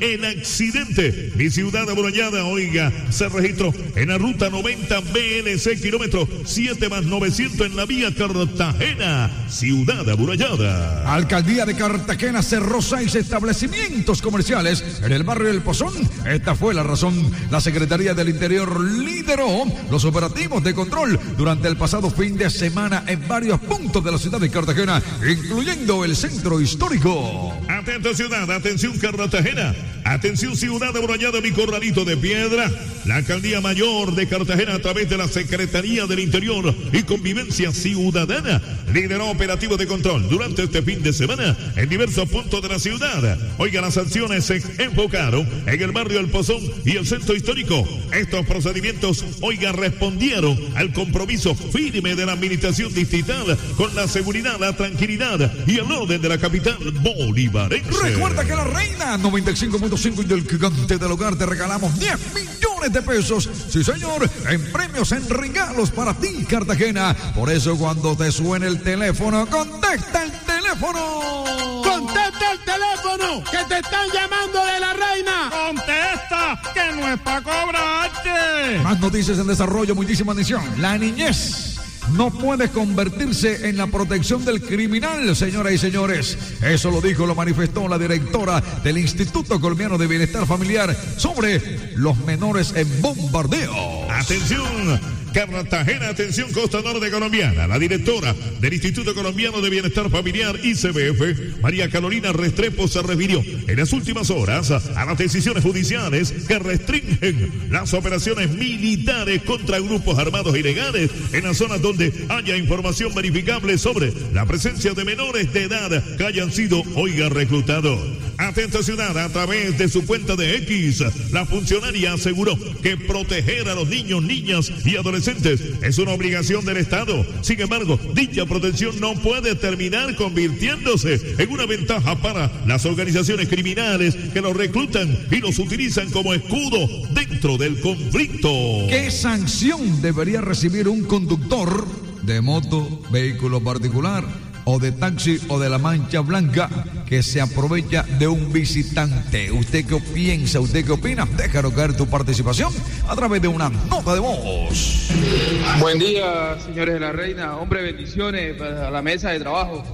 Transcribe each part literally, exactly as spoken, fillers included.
el accidente. Mi ciudad amurallada, oiga, se registró en la ruta noventa B L C, kilómetro siete más novecientos en la vía Cartagena, ciudad amurallada. Alcaldía de Cartagena cerró seis establecimientos comerciales en el barrio del Pozón. Esta fue la razón. La Secretaría del Interior lideró los operativos de control durante el pasado fin de semana en varios puntos de la ciudad de Cartagena, incluyendo el centro histórico. Atento ciudad, atención Cartagena, atención ciudad amurallada, mi corralito de piedra. La Alcaldía Mayor de Cartagena, a través de la Secretaría del Interior y Convivencia Ciudadana, lideró operativos de control durante este fin de semana en diversos puntos de la ciudad. Oiga, las acciones se enfocaron en el barrio El Pozón y el centro histórico. Estos procedimientos, oiga, respondieron al compromiso firme de la administración distrital con la seguridad, la tranquilidad y el orden de la capital bolivarense. Recuerda que la Reina noventa y cinco punto cinco y del Gigante del Hogar te regalamos diez millones de pesos. Sí, señor, en premios, en regalos para ti, Cartagena. Por eso, cuando te suene el teléfono, contesta el teléfono. ¡Contesta el teléfono! ¡Que te están llamando de la Reina! ¡Contesta! ¡Que no es para cobrarte! Más noticias en desarrollo, muchísima atención. La niñez no puede convertirse en la protección del criminal, señoras y señores. Eso lo dijo, lo manifestó la directora del Instituto Colombiano de Bienestar Familiar sobre los menores en bombardeo. Atención Cartagena, atención Costa Norte colombiana. La directora del Instituto Colombiano de Bienestar Familiar, I C B F, María Carolina Restrepo, se refirió en las últimas horas a las decisiones judiciales que restringen las operaciones militares contra grupos armados ilegales en las zonas donde haya información verificable sobre la presencia de menores de edad que hayan sido, oiga, reclutados. Atenta ciudad, a través de su cuenta de X, la funcionaria aseguró que proteger a los niños, niñas y adolescentes es una obligación del Estado. Sin embargo, dicha protección no puede terminar convirtiéndose en una ventaja para las organizaciones criminales que los reclutan y los utilizan como escudo dentro del conflicto. ¿Qué sanción debería recibir un conductor de moto, vehículo particular o de taxi o de la mancha blanca que se aprovecha de un visitante? ¿Usted qué piensa? ¿Usted qué opina? Déjanos caer tu participación a través de una nota de voz. Buen día, señores de la Reina. Hombre, bendiciones para la mesa de trabajo.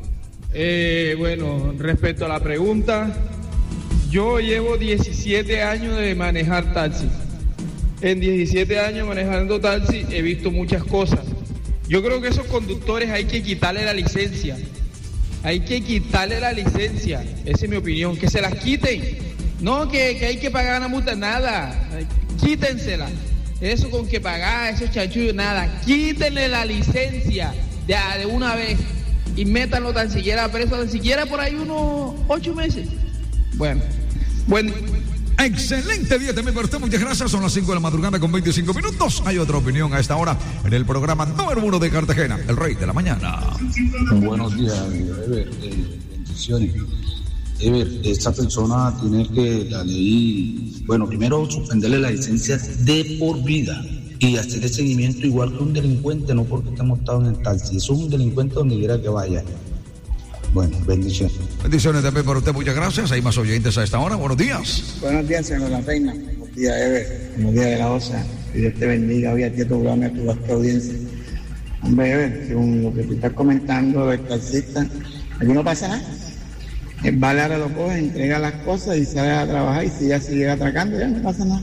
Eh, bueno, respecto a la pregunta, yo llevo diecisiete años de manejar taxi. En diecisiete años manejando taxi he visto muchas cosas. Yo creo que esos conductores hay que quitarle la licencia. Hay que quitarle la licencia. Esa es mi opinión. Que se las quiten. No que, que hay que pagar una multa. Nada. Quítensela. Eso con que pagar, esos chanchullos, nada. Quítenle la licencia de, de una vez. Y métanlo tan siquiera preso, tan siquiera por ahí unos ocho meses. Bueno. Bueno. Excelente día también para usted, muchas gracias. Son las cinco de la madrugada con veinticinco minutos. Hay otra opinión a esta hora en el programa número uno de Cartagena, el Rey de la Mañana. Buenos días, amigo Ever, eh, bendiciones. Ever, esta persona tiene que, la ley, bueno, primero suspenderle la licencia de por vida y hacer el seguimiento igual que un delincuente, no porque esté montado en el taxi. Eso es un delincuente donde quiera que vaya. Bueno, bendiciones. Bendiciones también para usted, muchas gracias. Hay más oyentes a esta hora. Buenos días. Buenos días, señor La Reina. Buenos días, Ever. Buenos días de la OSA. Que Dios te bendiga hoy a ti, a tu programa, a tu vasta audiencia. Hombre, Ever, según lo que tú estás comentando del taxista, aquí no pasa nada. El vale ahora lo coge, entrega las cosas y sale a trabajar, y si ya se llega atracando, ya no pasa nada.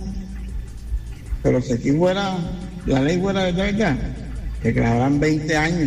Pero si aquí fuera, la ley fuera de verdad, que clavaran veinte años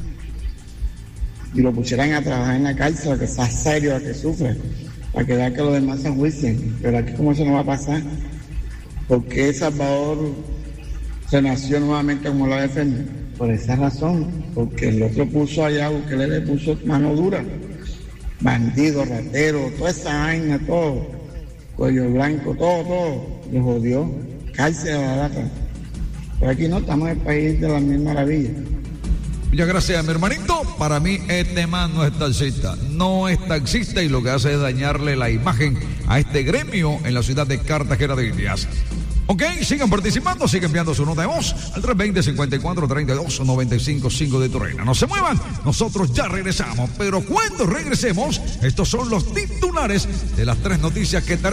y lo pusieran a trabajar en la cárcel, a que sea serio, a que sufra, para que vea que los demás se enjuicien. Pero aquí como eso no va a pasar, porque El Salvador se nació nuevamente como lo defiende. Por esa razón, porque el otro puso allá, que le puso mano dura, bandido, ratero, toda esa vaina, todo, cuello blanco, todo, todo, lo jodió, cárcel barata. Pero aquí no, estamos en el país de las mil maravillas. Muchas gracias, mi hermanito. Para mí, este man no es taxista. No es taxista y lo que hace es dañarle la imagen a este gremio en la ciudad de Cartagena de Indias. Ok, sigan participando, sigan enviando su nota de voz al tres veinte, cincuenta y cuatro, treinta y dos, noventa y cinco, cinco de tu reina. No se muevan, nosotros ya regresamos. Pero cuando regresemos, estos son los titulares de las tres noticias que